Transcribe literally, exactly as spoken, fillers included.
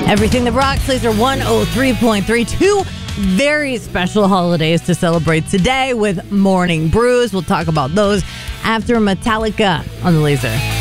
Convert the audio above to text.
Everything that rocks, Laser one oh three point three. Two very special holidays to celebrate today with Morning Brews. We'll talk about those after Metallica on the Laser.